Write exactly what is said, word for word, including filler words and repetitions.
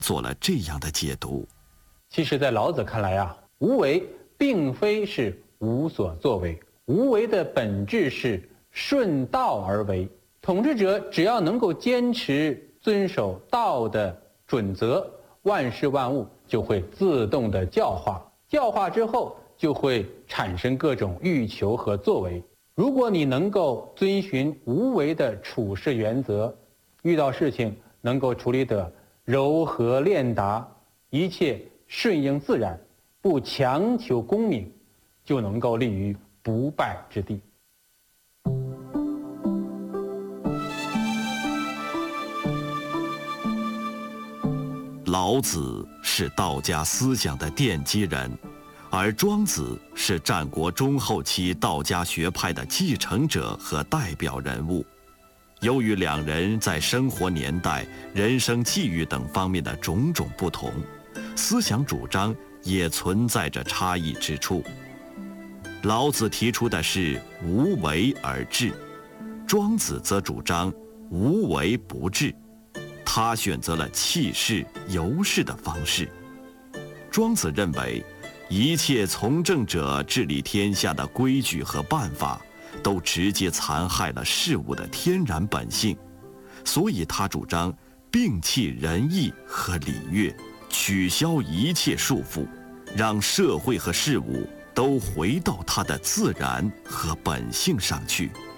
做了这样的解读。 其实，在老子看来啊，无为并非是无所作为，无为的本质是顺道而为。统治者只要能够坚持遵守道的准则，万事万物就会自动的教化，教化之后就会产生各种欲求和作为。如果你能够遵循无为的处事原则，遇到事情能够处理得柔和练达，一切顺应自然，不强求功名，就能够立于不败之地。 老子是道家思想的奠基人，而庄子是战国中后期道家学派的继承者和代表人物。由于两人在生活年代、人生际遇等方面的种种不同，思想主张也存在着差异之处。老子提出的是无为而治，庄子则主张无为不治。他选择了弃市游市的方式。庄子认为，一切从政者治理天下的规矩和办法，都直接残害了事物的天然本性，所以他主张摒弃仁义和礼乐，取消一切束缚，让社会和事物都回到它的自然和本性上去。